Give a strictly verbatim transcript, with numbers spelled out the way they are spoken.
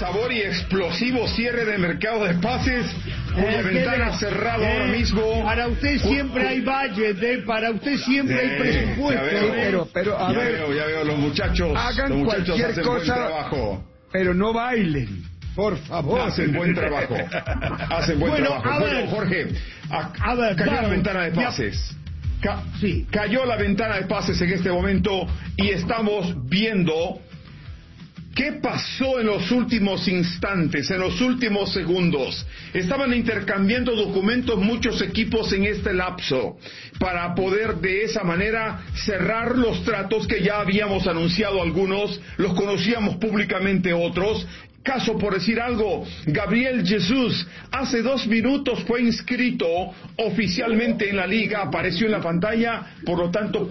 sabor y explosivo cierre de mercado de pases, cuya eh, ventana ha cerrado eh, ahora mismo. Para usted siempre hay budget, eh, para usted siempre eh, hay presupuesto. Ya veo, eh. pero, pero, a ya ver, veo, ya veo, los muchachos, hagan los muchachos cualquier hacen cosa, buen trabajo. Pero no bailen, por favor. Hacen buen trabajo. Hacen buen bueno, trabajo. A bueno, ver, Jorge, a, a ver, cayó vamos, la ventana de ya, pases. Ca sí. Cayó la ventana de pases en este momento y estamos viendo qué pasó en los últimos instantes, en los últimos segundos. Estaban intercambiando documentos muchos equipos en este lapso para poder de esa manera cerrar los tratos que ya habíamos anunciado algunos, los conocíamos públicamente otros. Caso por decir algo, Gabriel Jesús hace dos minutos fue inscrito oficialmente en la liga, apareció en la pantalla, por lo tanto